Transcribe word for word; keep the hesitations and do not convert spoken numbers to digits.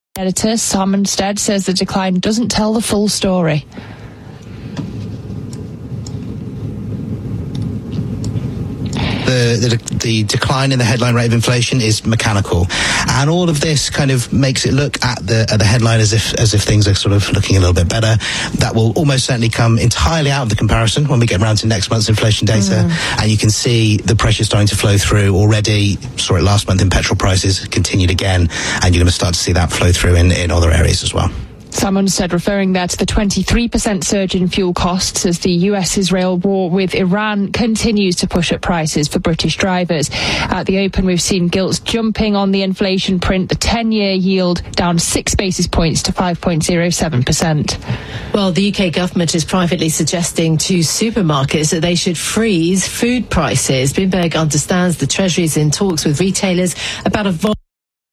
Editor Sam Munstead says the decline doesn't tell the full story. The, the, the decline in the headline rate of inflation is mechanical, and all of this kind of makes it look at the at the headline as if as if things are sort of looking a little bit better. That will almost certainly come entirely out of the comparison when we get around to next month's inflation data, mm. and you can see the pressure starting to flow through already. Saw it last month in petrol prices, continued again, and you're going to start to see that flow through in, in other areas as well. Sam Munstead referring there to the twenty-three percent surge in fuel costs as the U S-Israel war with Iran continues to push up prices for British drivers. At the open, we've seen gilts jumping on the inflation print, the ten-year yield down six basis points to five point oh seven percent. Well, the U K government is privately suggesting to supermarkets that they should freeze food prices. Bloomberg understands the Treasury is in talks with retailers about a vol-